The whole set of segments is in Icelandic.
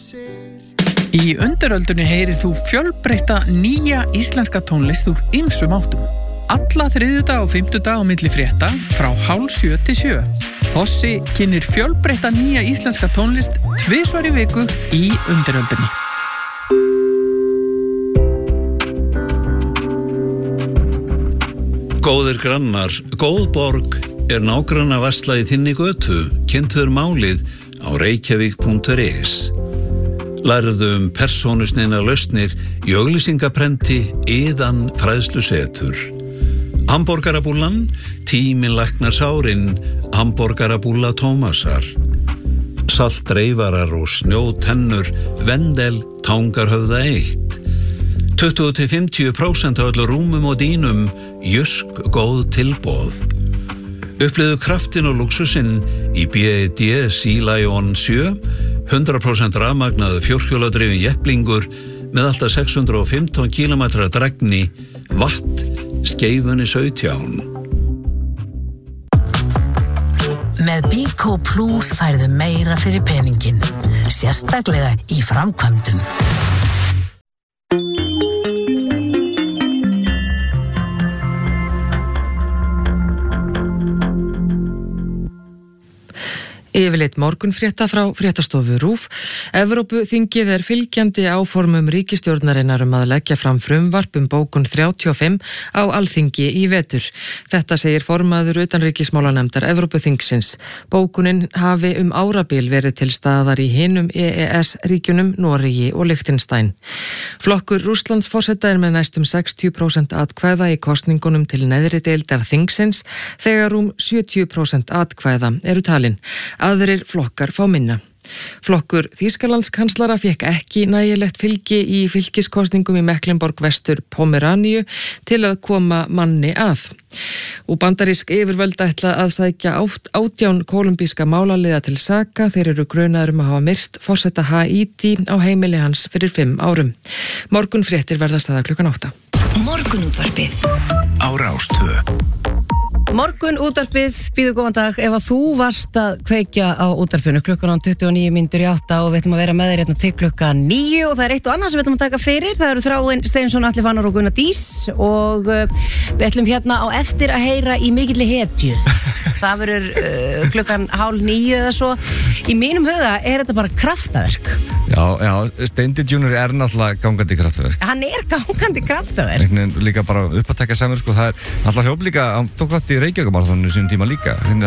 Í undiröldunni heyrir þú fjölbreytta nýja íslenska tónlist úr ýmsum áttum. Alla þriðjudag og fimmtudag á milli frétta frá 6:30 til 7. Þossi kynnir fjölbreytta nýja íslenska tónlist 2 í viku í undiröldunni. Góðir grannar, Góðborg nágranna versla í þinni götu, kynntur málið á reykjavík.is. Lærðu persónusneina lausnir í auglýsingaprenti Iðan fræðslusetur. Hamborgarabúllan, tíminn læknar sárin, hamborgarabúlla Tómasar. Saltreifarar og snjótennur, Vendel, Tangarhöfða 1. 20-50% af öllu rúmum og dýnum, Jysk góð tilboð. Upplifðu kraftin og luxusinn í BED Sea Lion 7, 100% rafmagnaður 4-hjóladrifinn jepplingur með alltaf 615 km drægni, watt, Skeifunni 17. Með Biko Plus færðu meira fyrir peningin, sérstaklega í framkvæmdum. Yfirleitt morgunfrétta frá fréttastofu RÚV. Evrópuþingið fylgjandi áformum ríkisstjórnarinnar að leggja fram frumvarp bókun 35 á Alþingi í vetur. Þetta segir formaður utanríkismálanefndar Evrópuþingsins. Bókunin hafi árabil verið til staðar í hinum EES-ríkjunum, Noregi og Liechtenstein. Flokkur Rússlandsforseta með næstum 60% atkvæða í kosningunum til neðri deildar þingsins þegar 70% atkvæða eru talin. Aðrir flokkar fá minna. Flokkur Þýskalandskanslara fékk ekki nægilegt fylgi í fylkiskosningum í Mecklenburg-Vestur-Pomeráníu til að koma manni að. Og bandarísk yfirvöld ætla að sækja 18 kólumbíska málaliða til saka. Þeir eru grunaðir að hafa myrt forseta Haítí á heimili hans fyrir 5 árum. Morgunfréttir verða staðar klukkan 8. Morgunútvarpið á Rás 2. Morgunútvarpið, býðu góðan dag. Ef að þú varst að kveikja á útvarpinu klukkan 29:08 og við ætlum að vera með þér hérna til klukkan 9 og það eitt og annað sem við ætlum að taka fyrir. Það eru Þráinn Steinsson, Atli Fannar og Gunnar Dís og við ætlum hérna á eftir að heyra í mikilli hetju. Það verður klukkan 8:30 eða svo. Í mínum huga þetta bara kraftaverk. Já, Steindi Junior náttúrulega gangandi kraftaverk. Hann gangandi kraftaverk. Líka bara upp að taka saman, sko, það alltaf hljóp líka, hann tók þátt í Reykjavíkurmaraþoninu sínum tíma líka. Hann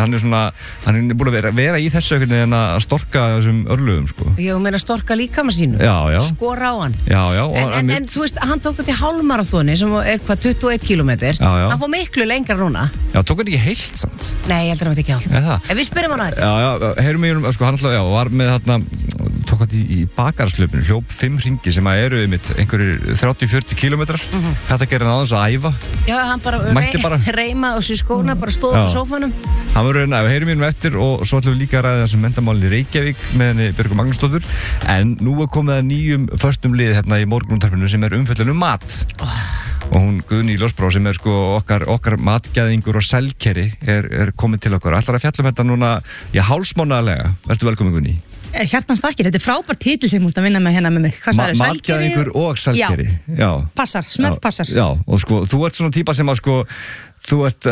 búin að vera í þessu en að storka þessum örlögum, sko. Já, þú meina storka líkama sínu? Já. Skora á hann? Já. En þú veist, hann tók þetta í hálfmaraþoni sem hvað 21 kilometr. Já. Hann fór miklu lengra núna. Já, tók hann ekki heilt samt? Nei, ég heldur hann ekki allt. En við spyrjum hann að þetta. Já, heyrum við, sko, hann alltaf, var með tók hann í bakarslöpinu, hljóp 5 hringi sem eru einhverjir 30-40 kilometrar. Þetta gerir hann aðeins að æfa. Já, hann bara reyma á sér skóna, bara stóð á sófanum. Hann verður við heyrum við eftir og svo ætlum við líka að ræða þessum menntamálinn í Reykjavík með henni Björgu Magnúsdóttur. En nú komið að nýjum föstum liði hérna í morgunútvarpinu sem umfjöllun mat. Og hún Guðný Ljósbrá sem sko okkar matgæðingur og selkeri komið til okkar. Ætlar að fjalla þetta núna hálfsmánaðarlega. Vertu velkomin, Guðný. Hjartans takkir, þetta frábær titill sem þú ert að vinna með hérna með mig. Hvað sagðir, selkeri? Matgæðingur og selkeri. Já. Passar, smelt passar. Já, og sko, þú ert svona típa sem að sko þú ert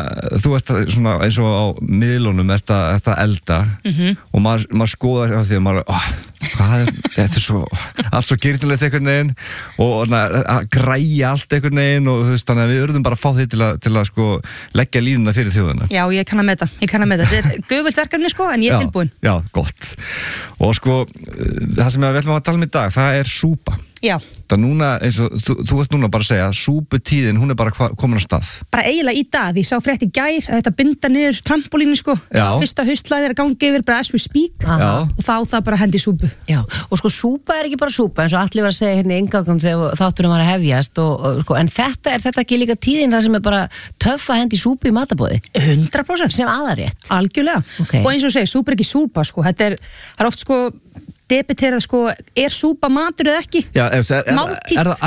svona eins og á miðlunum þetta elda og maður skoðar á því að maður þetta svo allt svo girnilegt einhvern veginn og að græja allt einhvern veginn og þú veist þannig að við urðum bara að fá þig til að sko leggja línuna fyrir þjóðina. Já, ég kann að meta þetta er göfult verkefni sko en ég tilbúin. Já, gott. Og sko það sem við ætlum að tala um í dag, það súpa. Já. Það núna, eins og þú ert núna bara að segja, súputíðin, hún bara komin að stað. Bara eiginlega í dag, ég sá frétt í gær að þetta binda niður trampolínu sko. Já. Fyrsta haustlæðir að gangi yfir bara as we speak. Já. Og þá það bara hendi súpu. Já, og sko súpa ekki bara súpa, eins og Atli var að segja hérna í inngangum þegar þátturinn var að hefjast og sko, en þetta ekki líka tíðin þar sem bara töff að hendi súpu í matabóði? 100%. Sem aðarrétt. Algjörlega. Okay. Og eins og segja, súpa ekki súpa sko, það oft sko debatterað sko, súpa matur eða ekki? Já, máltíð. Er það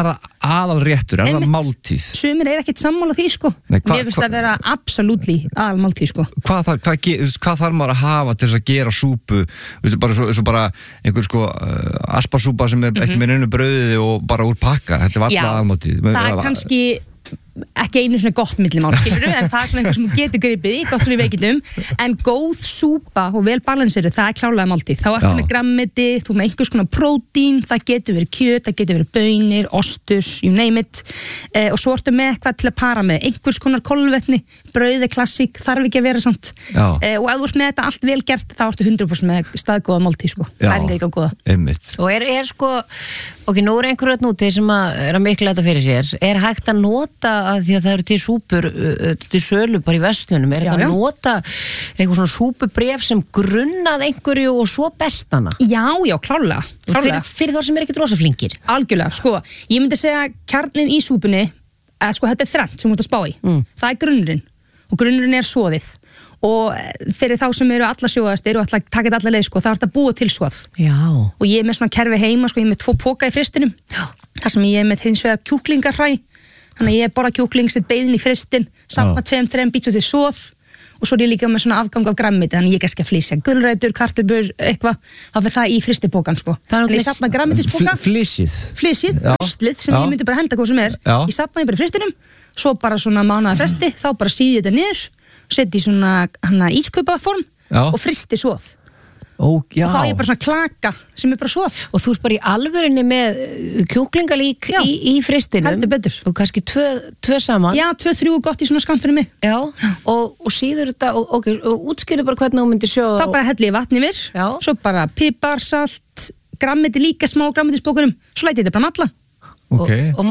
aðalréttur, það máltíð? Sumir ekkert sammála því, sko. Nei, Mér finnst það vera absolutely aðalmáltíð, sko. Hvað þarf maður að hafa til þess að gera súpu? Bara einhver sko asparsúpa sem ekki með einu brauði og bara úr pakka, þetta var alltaf aðalmáltíð. Það kannski ekki einu svona gott millimál, skilurðu, en það svona eitthvað sem getur gripið í, gott fyrir veikindum, en góð súpa og vel balanseruð, það klárlega máltíð. Þá ertu með grammeti, þú með einhvers konar prótín, það getur verið kjöt, það getur verið baunir, ostur, you name it, og svo ertu með eitthvað til að para með, einhvers konar kolvetni, brauð er klassík, þarf ekki að vera samt. Og ef þú ert með þetta allt vel gert, þá ertu 100% með staðgóða máltíð, sko. Næringa ekki á góða. Einmitt. Og sko, nú einhverjum núti sem að mikla þetta fyrir sér, hægt að nota að því að það eru til súpur til sölu bara í verslunum, þetta að nota eitthvað svona súpubref sem grunnað einhverju og svo bestana? Já, klárlega. Fyrir þá sem ekki rosa flinkir? Algjörlega, sko, ég myndi segja kjarnin í súpunni, sko, þetta þrennt sem þú ert að spá í. Það grunnurinn og grunnurinn soðið. Og fyrir þá sem eru alla sjóðastir og taka þetta alla leið, sko, þá er þetta búið til svoð. Já. Og ég með svona kerfi heima, sko, ég með 2 poka í fristinum. Já. Þar sem ég með hins vegar kjúklingarhræ. Þannig að ég borða kjúkling, set beiðin í fristin, safna 2-3 bítsum til svoð og svo er ég líka með svona afgang af grammiti, þannig ég kannski að flysja gulrætur, kartöflur, eitthvað, þá fyrir það í fristipókan, sko. Þannig ég safna grammitispóka. Flysið, rostlið, sem ég myndi bara henda hvað sem er. Ég safna bara í fristinum, svo bara svona mánaðar fresti, þá bara síði þetta niður, setja í svona ískaupaform og fristi svoð. Og þá er ég bara svona klaka sem er bara svoð. Og þú ert bara í alvörinni með kjúklingalík í fristinum. Heldur betur. Og kannski 2 saman. Já, 2-3 gott í svona skammt fyrir mig. Já, og síður þetta og útskýrðu bara hvernig þú myndir sjóða. Þá bara helli ég vatn yfir, svo bara pipar, salt, grammiti líka smá grammitispókunum, svo læti ég þetta bara matla. Og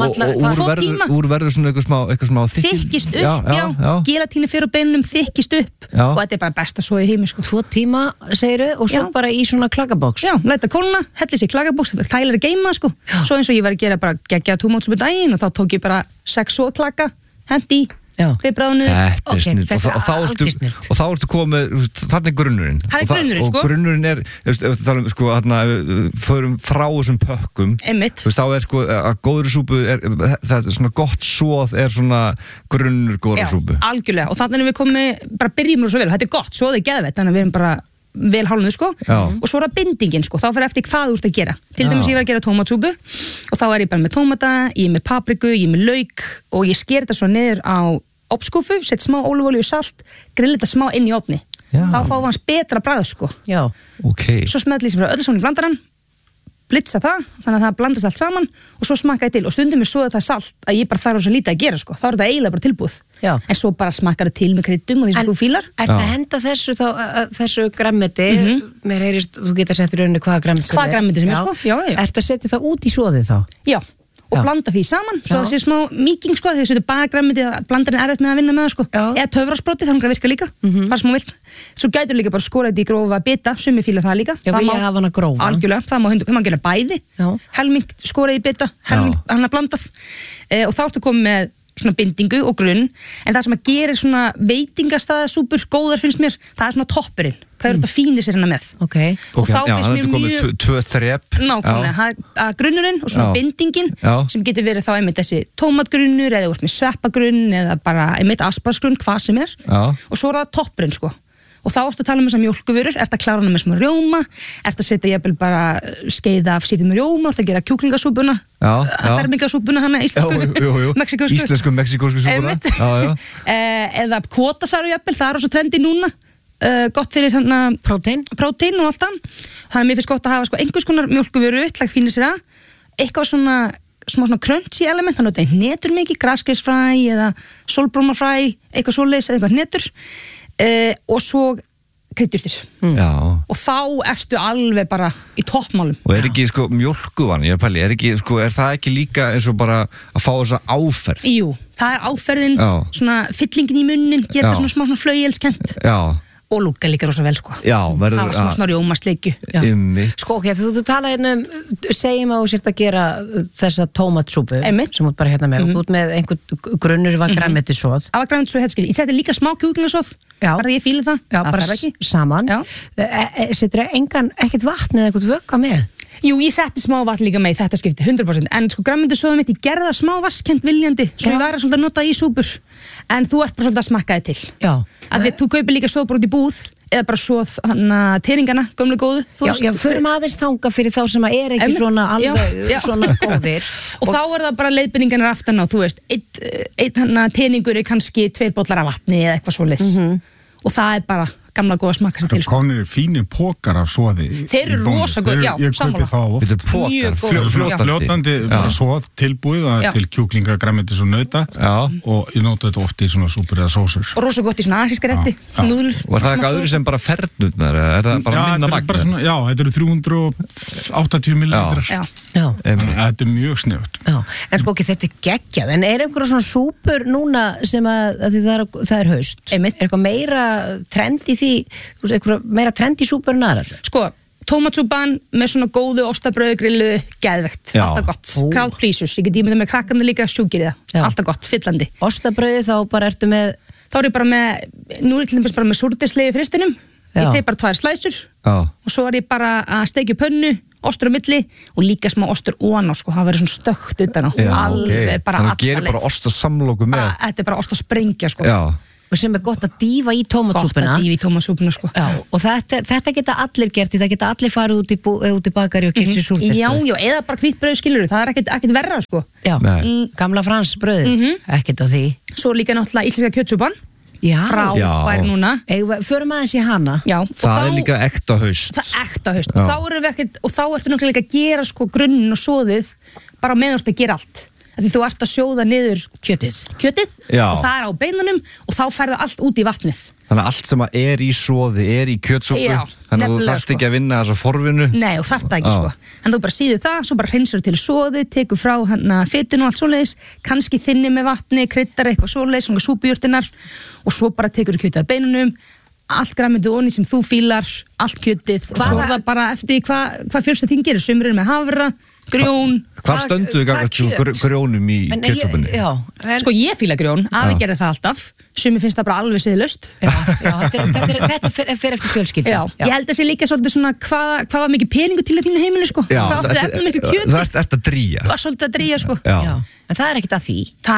úr verður svona eitthvað smá þykkist upp, gelatíni fyrir á beinunum þykkist upp og þetta er bara besta svo í heimi, sko. 2 tíma, segiru, og svo bara í svona klakabóks. Já, læta kólna, helli sér í klakabóks, það er þægilega að geima, sko. Svo eins og ég var að gera bara geggjaða tómatsúpu daginn og þá tók ég bara 6 klaka, hendi í. Þetta er snilt og þá ertu komið, þarna er grunnurinn. Það er grunnurinn, sko. Og grunnurinn er, sko, þarna förum frá þessum pökkum. Einmitt. Þá er sko að góðri súpu það er svona gott svoð er svona grunnur góðri súpu. Já, algjörlega, og þarna erum við komið, bara byrjum svo vel og þetta er gott, svoð er geðveitt, þannig að við erum bara vel hálnuð, sko. Og svo er það bindingin, sko, þá fer eftir hvað þú ert að gera. Til dæmis ég var að gera tómatsúpu og þá er ég bara með tómata, ég er með papriku, ég er með lauk og ég sker þetta svo niður á ofnskúfu, set smá ólífuolíu og salt, grill þetta smá inn í ofni. Þá fáum við hans betra bragð, sko. Já. Okay. Svo smelli ég sem bara öllu saman í blandarann, blitza það, þannig að það blandast allt saman og svo smakka ég til og stundum er svo það salt að ég bara þarf svo lítið að gera, sko. Þá er þetta eiginlega bara tilbúið. Já. En svo bara smakkar það til með kryddum og því sem þú fílar. Er það að henda þessu grammeti, mér heyrist, þú getur sett í rauninni hvaða grammeti sem er, sko. Já. Er það að setja það út í soðið þá? Já. Og blanda því saman, svo það sé smá mýking, sko, því að þetta bara grammiti að blandarinn er erfitt með að vinna með það, sko. Eða töfrasproti, þannig að virka líka, bara smá vilt. Svo gætur líka bara skora þetta í grófa bita, sumir fíla það líka. Já, vilja hafa hana grófa. Algjörlega, það má gera bæði, helming skora í bita, helming hana blandað. Og þá ertu komið með svona bindingu og grunn, en það sem að gera svona veitingastaðasúpur góðar finnst mér, það er svona toppurinn. Hvað er þetta fínir sér hérna með? Og þá finnst mér mjög 2 þrep. Nákvæmlega, að grunnurinn og svona bindingin sem getur verið þá einmitt þessi tómatgrunnur eða úr með sveppagrunn eða bara einmitt asparsgrunn, hvað sem er. Og svo er það toppurinn, sko. Og þá ertu að tala um þessar mjólkuvörur, ertu að klára hana með smá rjóma, ertu að setja jafnvel bara skeiða af sýrðum rjóma, ertu að gera kjúklingasúpuna, fermingasúpuna hana, íslensku, mexikósku súpuna. Eða kótasaru jafnvel, það er svo trendi núna, gott fyrir hana prótein og allt það. Þannig að mér finnst gott að hafa sko einhvers konar mjólkuvöru, til að fína sér að, eitthvað svona smá crunchy element, þannig að þetta netur mikið, graskeisfræ eða sólblómafræ, eitthvað svoleiðis eða eitthvað netur. Og svo kryddjurtir og þá ertu alveg bara í toppmálum. Og er ekki sko mjólkuvan, ég pæli, er það ekki líka eins og bara að fá þessa áferð? Jú, það er áferðin, svona fyllingin í munnin, gera svona smá flauelskent. Og lúka líka rosa vel, sko. Já, verður það var smá svona rjómasleikju. Sko, ok, þú tala hérna segjum að þú sért að gera þessa tómatsúpu sem út bara hérna með og út með einhvern grunnur var græmmetissoð. Það var græmmetissoð, þetta skil. Ég seti líka smá kjúklingassoð, bara því ég fíla það. Já, bara saman. Setur það ekkert vatn eða eitthvað vökka með? Jú, ég setti smá vatn líka með í þetta skipti, 100%, en sko grænmetissoðið mitt, ég gerði það smá vaskent viljandi, svo ég væri svolítið að nota í súpur, en þú ert bara svolítið að smakka þið til. Já. Að þú kaupir líka soð bara út í búð, eða bara soð teringana, gömlu góðu. Já, förum aðeins þanga fyrir þá sem er ekki svona alveg svona góðir. Og þá er það bara leiðbeiningarnar aftan á, þú veist, einn teiningur er kannski 2 bollar af vatni eða eitthvað svoleiðis. Og það er bara gamla góða smakka sér til. Konir fínir pókar af soði. Þeir eru rosa góð, já, sammála. Ég kaupi þá oft. Fljótandi soð tilbúið til kjúklinga, grænmetis og nauta og ég nota þetta oft í svona súpur eða sósur. Og rosa gott í svona asíska rétti, núðlur. Var það eitthvað öðru sem bara fernurnar? Er það bara minna magna? Já, þetta eru 380 millilitrar. Þetta er mjög snögt. En sko ekki, þetta er geggjað. En er einhverja svona súpur núna sem að það er haust? Er eitthvað meira trend í því, eitthvað meira trend í súpur en aðrar? Sko, tómatsúpan með svona góðu ostabrauðu grillu, geðvegt, alltaf gott. Crowd pleasers, ég get ímyndað með krakkarnir líka sjúkir það, alltaf gott, fyllandi. Ostabrauði þá bara ertu með? Þá er ég bara með, nú er ég til dæmis bara með súrdeislega í fristinum, ég teg bara 2 slæsur og svo er ég bara að steikja pönnu, ostur á milli og líka smá ostur ofan á, sko, það verður svona stökkt utan á, alveg bara alltaf. Þannig að gerir bara ostasamloku með? Þetta er bara ostasprengja, sko. Og sem er gott að dýfa í tómatsúpuna. Gott að dýfa í tómatsúpuna, sko. Já, og þetta geta allir gert, það geta allir farið út í bakari og keypt sér súrdeisbrauð. Já, eða bara hvítt brauð, skilurðu, það er ekkert verra, sko. Já, gamla frans brauðið, ekkert af því. Svo líka náttúrulega íslenska kjötsúpan. Frábær núna. Förum aðeins í hana. Já. Það er líka ekta haust. Það er ekta haust. Og þá erum við ekkert, og þá ertu náttúrulega líka að gera sko grunninn og soðið bara meðan þú ert að gera allt. Því þú ert að sjóða niður kjötið og það er á beinunum og þá færðu allt út í vatnið. Þannig að allt sem er í soði er í kjötsúpu, þannig að þú þarft ekki að vinna þessa forvinnu. Nei, og þarft það ekki sko. En þú bara síður það, svo bara hreinsar til soði, tekur frá fitinu og allt svoleiðis, kannski þinni með vatni, kryddar eitthvað svoleiðis, svona súpujurtinnar og svo bara tekur kjötið á beinunum, allt grænmetið onni sem þú fílar, allt kjötið og svo er það bara eftir hvað fjölsta þín gerir, sumir með hafra, grjón. Hvað stönduðu gangast grjónum í kjötsúpunni? Sko ég fíla grjón, afi gerir það alltaf, sumir finnst það bara alveg siðlaust. Þetta fer eftir fjölskyldu. Ég held að sé líka svolítið svona hvað var mikið peningu til að þínu heimilu sko. Hvað áttu eftir miklu kjöti. Það ert að dríja. Það var svolítið að dríja sko. En það er ekkert að því.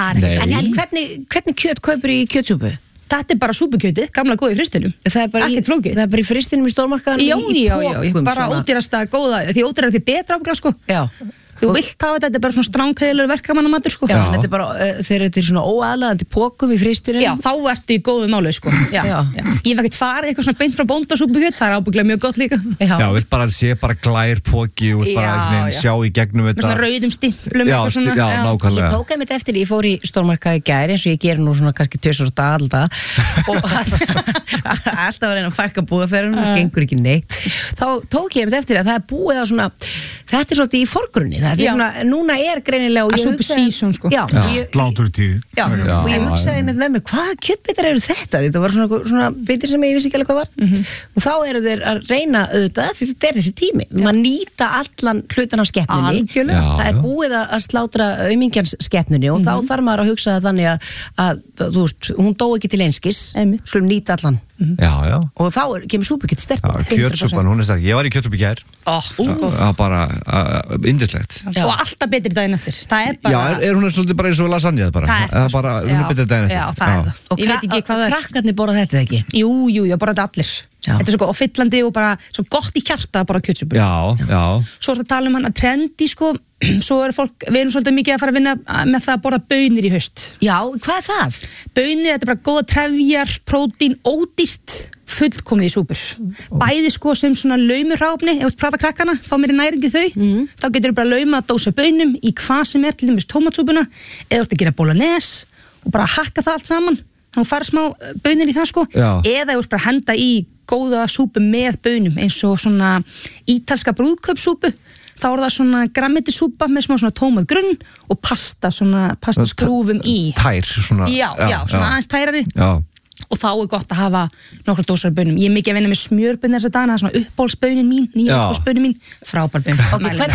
En hvernig kjöt kaupir í kjötsúpu? Þetta er bara súpukjötið, gamla góði í fristinum. Ekkert flókið. Það er bara í fristinum í stórmarkaðanum í pókum. Bara ódýrasta góða, því ódýrar því betra ábyggilega sko. Já. Þú vilt hafa þetta er bara svona stránkæðilegur verkamannamatur sko. Já, en þetta er bara, þegar þetta er svona óaðlaðandi pókum í fristinum. Já, þá ertu í góðu máli sko. Já. Ég hef ekkert farið eitthvað svona beint frá bóndasúpukjöt, það er ábyggilega mjög gott líka. Já, vilt bara sé bara glær póki og bara sjá í gegnum þetta. Svona rauðum stimplum eitthvað svona. Já, nákvæmlega. Ég tók einmitt eftir, ég fór í stórmarkaði í gær eins og ég ger nú svona kannski 2 dag alltaf og alltaf að reyna að fækka búðaferðunum, það gengur ekki neitt. Þá tók ég einmitt eftir að það er búið á svona, þetta er svolítið í forgrunni, það er svona, núna er greinilega og ég hugsaði, sko. Sláturtíð. Já, og ég hugsaði með mér, hvaða kjötbitar eru þetta? Þetta var svona bitir sem ég vissi ekki alveg hvað var. Og þá eru þeir að reyna auðvitað, því þetta er þessi tími. Man nýta allan hlutan af skepnunni. Það er búið að slátra aumingjans skepnunni og þá þarf maður að hugsa það þannig að þú veist, hún dó ekki til einskis, skulum nýta allan. Já. Og þá kemur súpukjöt sterkur. Kjötsúpan, hún er sterk. Ég var í kjötsúpu í gær. Það var bara yndislegt. Og alltaf betri daginn eftir. Það er bara... Já, hún er svolítið bara eins og lasagne bara. Það er bara, hún er betri daginn eftir. Já, það er það. Og ég veit ekki hvað það er. Krakkarnir borða þetta ekki? Jú, ég borða þetta allir. Þetta er svo gott og fyllandi og bara svo gott í hjarta að borða kjötsúpu. Já. Svo er það að tala hann að trendi sko. Svo er fólk, við erum svolítið mikið að fara að vinna með það að borða baunir í haust. Já, hvað er það? Baunir, þetta er bara góða trefjar, prótín, ódýrt, fullkomnið í súpur. Bæði sko sem svona laumurráfni, ef þú prata krakkana, fá mér í næringi þau, þá getur þú bara lauma að dósa baunum í hvað sem er, til dæmis tómatsúpuna, eða þú ert að gera bolognese og bara hakka það allt saman, þá fara smá baunir í það sko, eða þú ert bara að henda í góða súpu með baunum eins og svona ítalska brúðkaupssúpu. Þá er það svona grænmetisúpa með smá svona tómatgrunn og pasta skrúfum í. Tær svona. Já, svona aðeins tærari. Já. Og þá er gott að hafa nokkra dósar af baunum. Ég er mikið að vinna með smjörbönn þessa dagana, það er svona uppbólsböunin mín, nýja uppbólsböunin mín, frábær bön.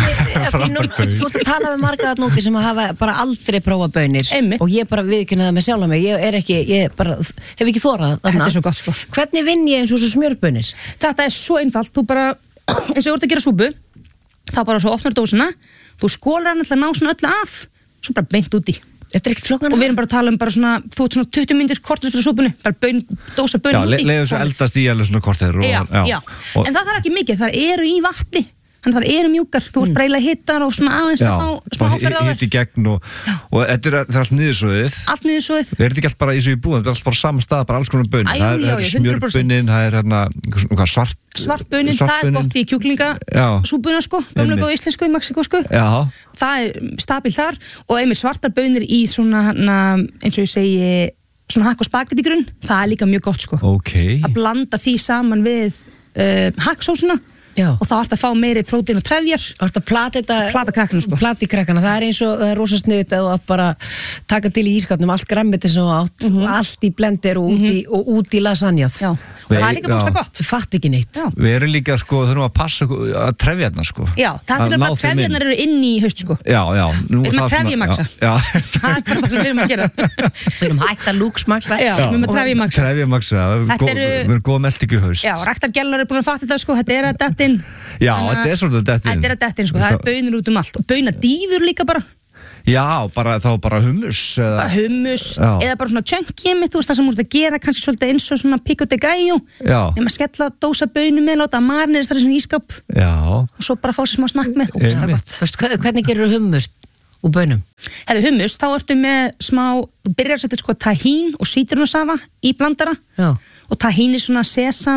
Þú ert að tala með marga þarna úti sem hafa bara aldrei prófað bönir og ég bara viðurkenni það með sjálfa mig, ég hef ekki þorað þarna. Þetta er svo gott sko. Hvernig vinn ég eins og smjörbönnir? Þetta er svo einfalt, þú bara, eins og þú ert að gera súpu, þá bara svo opnar dósina, þú skólar hann alltaf ná svona öllu af, svo bara beint út í. Þetta ekkert flóknara. Og við erum bara að tala bara svona, þú ert svona 20 mínútur kortur fyrir súpunni, bara dósa bönn út í. Já, leiðu svo eldast í alveg svona kortur. Já. En það þarf ekki mikið, það eru í vatni. Þannig að það eru mjúkar, þú ert bara hittar og svona aðeins að fá smá áferð á þér. Hitt í gegn og þetta er allt niðursóðið. Allt niðursóðið. Það er ekki allt bara í svo í búðum, það er allt bara saman stað, bara alls konar bönn. Það er smjörbönnin, það er svartbönnin, það er gott í kjúklingasúpuna sko, gamla góð íslensku, Mexiko sko. Það er stabil þar og einmitt svartar bönnir í svona, eins og ég segi, svona hakk og spagetti grunn, það er líka mjög gott sko. Að blanda því saman við hakksósuna. Og þá ert að fá meiri prótein og trefjar. Þú ert að plata krakkana sko. Plati krakkana, það er eins og það er rosa sniðut að þú átt bara taka til í ískapnum allt gremmiti sem þú átt, allt í blender og út í lasagnað. Já, og það er líka búinst gott. Þú fatt ekki neitt. Við erum líka sko, þurfum að passa að trefjarnar sko. Já, það er bara trefjarnar eru inn í haust sko. Já. Við erum að trefjamaksa. Það er bara það sem við erum að gera. Við erum hægt að lúksmaksa. Já, við erum að trefjamaksa. Trefjamaksa, við erum góð meltingu haust. Já, ræktargellar eru búin að fatta þetta sko, þetta er að dettin. Já, þetta er svolítið dettin. Þetta er að dettin sko, það er bönir út allt og bönadýður líka bara. Já, bara hummus hummus, eða bara svona chunky þú veist það sem úr að gera kannski svolítið eins og svona pico de gallo nema skella dósa bönum með, láta marinera það í svona ískap og svo bara fá sér smá snakk með það er gott. Hvernig gerur hummus úr bönum? Eða hummus, þá ertu með smá, þú byrjar að setja sko tahín og sítrunasafa í blandara og tahín er svona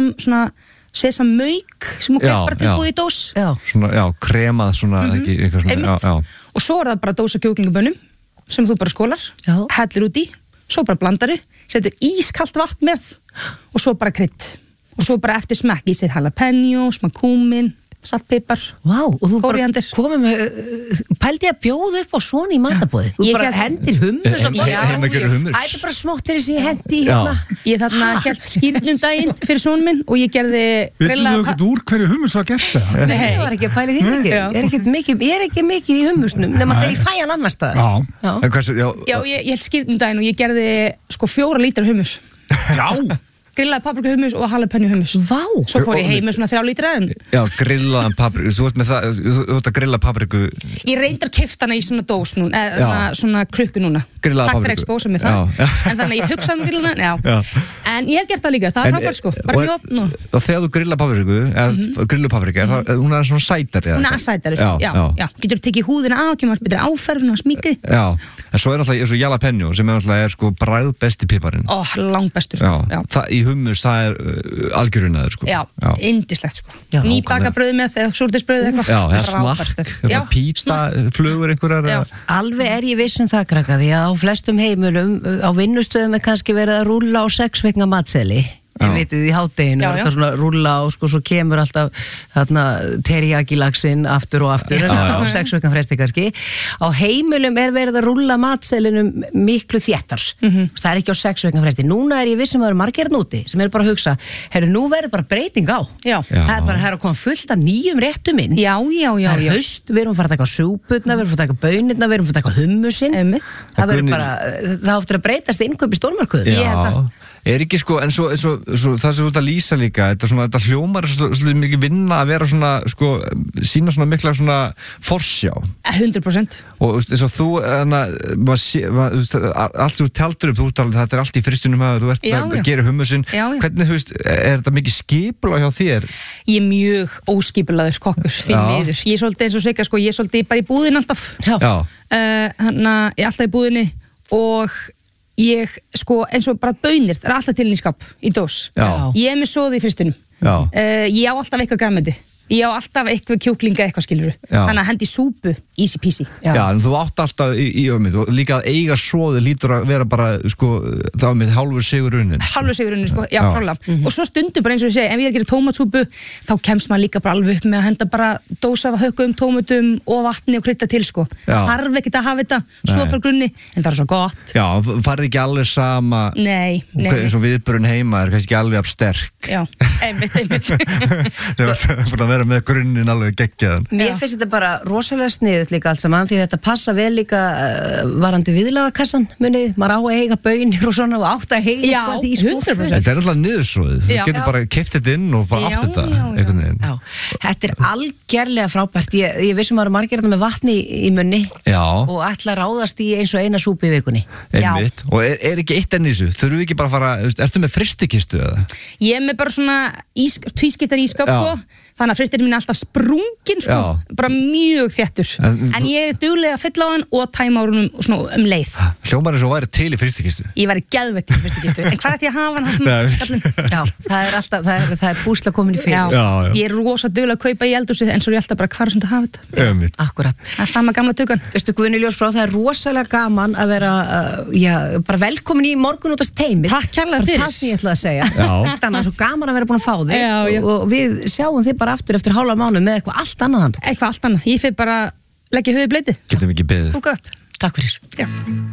sesammauk sem þú bara tilbúið í dós svona, kremað svona eitthvað svona, og svo er það bara dósa kjúklingabönnum sem þú bara skólar, hellir út í svo bara blandari, setur ískalt vatn með og svo bara krydd og svo bara eftir smekk í sér jalapeno, smá kúmin, saltpipar og þú kóríander. bara komið með pældi að bjóða upp á svona í matabóði þú bara hendir hummus ætti bara smóttir þessi hendi hérna. Ég þarna held skýrnum daginn fyrir sonum minn og ég gerði Viltu þú ekkert úr hverju hummus var gert það? Nei, ég var ekki að pæli því ég er ekki mikið í hummusnum nema þegar ég fæ hann annars staðar. Ég held skýrnum daginn og ég gerði sko 4 lítra hummus. Grillaði paprikuhummus og jalapeno hummus. Vá! Svo fór ég heim með svona 3 lítra. Já, grillaðan papriku. Þú ert að grilla papriku. Ég reyndar keypt hana í svona dós núna, svona krukku núna. Grillaða papriku. Takk fyrir expósa með það. En þannig að ég hugsaði grillana, En ég hef gert það líka, það er frábært sko. Bara mjög opn og... Og þegar þú grilla papriku, eða grillu papriku, hún er svona sætari. Hún er sætari, sko. Já. Getur þú tekið húðina af, kemur betri áferð, hún er smíkri. Já. En svo er náttúrulega eins og jalapeno sem er náttúrulega sko bragðbesti piparinn. Langbestur sko. Í hummus, það er algjörunnaður sko. Já, yndislegt sko. Nýbaka brauð með þegar súrdisbrauð eitthvað. Já, snakk, píta, flugur einhverjar. Alveg er ég viss það, krakka, því að á flestum heimilum á vinnustöðum er kannski verið að rúlla á 6 vikna matseðli. Ég veit því í hádeginu alltaf svona rúlla og sko svo kemur alltaf þarna teriyaki-laxinn aftur og aftur á 6 vikna fresti kannski. Á heimilum er verið að rúlla matseðlinum miklu þéttar. Það er ekki á 6 vikna fresti. Núna er ég vissum að það eru margir núti sem er bara að hugsa, nú verður bara breyting á. Það er bara að koma fullt af nýjum réttum inn. Já. Það er haust, við erum að fara að taka súpurna, við erum að taka baunirna, við erum að taka hummusinn. Það verður bara, það áttur að breytast innkaup í stórmarkuðum. Ég held að Er ekki sko, en svo það sem þú ert að lýsa líka, þetta hljómar svolítið mikið vinna að vera svona, sko, sína svona mikla svona forsjá. 100%. Og eins og þú, allt sem þú tjaldur upp, þetta er allt í fristunum að þú ert að gera hummusinn. Hvernig, þú veist, er þetta mikið skipulag hjá þér? Ég er mjög óskipulaður kokkur, því miður. Ég er svolítið eins og segja, sko, ég er svolítið bara í búðin alltaf. Þannig að ég er alltaf í búðinni og ég, sko, eins og bara baunir, það er alltaf til í skap, í dós. Ég er með soði í fristinum. Ég á alltaf eitthvað grænmeti. Ég á alltaf eitthvað kjúklinga eitthvað skiluru. Þannig að hendi súpu, easy peasy. Já, en þú átt alltaf í öfmynd og líka að eiga soði lítur að vera bara, sko, þá með hálfur sigurunnin. Hálfur sigurunnin, sko, já, klálega. Og svo stundum bara eins og ég segi, ef ég er að gera tómatsúpu, þá kemst maður líka bara alveg upp með að henda bara dósa af höggum, tómatum og vatni og krydda til, sko. Þarf ekkert að hafa þetta svo frá grunni, en það er svo gott. Já, farið ekki alveg sama. Nei. Eins og viðburðin heima er kannski alveg af sterk. Já, einmitt. Það er bara að vera vera með grunninn alveg geggjaðan. Mér finnst þetta bara rosalega sniðut líka allt saman því þetta passa vel líka varandi viðlagakassan munið, maður á að eiga baunir og svona og átt að eiga eitthvað í skúffu. Þetta alltaf niðursóðið, þú getur bara keypt þetta inn og bara átt þetta einhvern veginn. Þetta algerlega frábært, ég vissum að margir þetta með vatni í munni og ætla að ráðast í eins og eina súpu í vikunni. Einmitt, og ekki eitt enn í þessu, þurfum við ekki bara að fara, ertu með frystikistu eða? Ég er með bara svona tvískiptan ískap sko, þannig að fristirinn mín er alltaf sprungin sko, bara mjög þéttur en ég er duglega að fylla á hann og tæma árunum svona leið. Hljómar eins og væri til í frystikistu. Ég væri geðveitt til í frystikistu, en hvað ætti ég að hafa hann? Já, það er alltaf, það er púsla komin í fyrir. Ég er rosa duglega að kaupa í eldhúsið en svo er ég alltaf bara hvar sem það hafa þetta. Akkurat. Það er sama gamla tugan. Veistu Guðni Ljósbrá, það er rosalega gaman að vera, bara velkomin í morgunútast teimið. Takk kærlega fyrir. Það sem ég ætla að segja. Þannig að það er svo gaman að vera búin að fá þig og við sjáum þig bara aftur eftir hálfa mánuð með eitthvað allt annað. Eitthvað allt annað. Ég fyrir bara leggja höfuð í bleyti. Getum ekki beðið. Búka upp. Takk fyrir.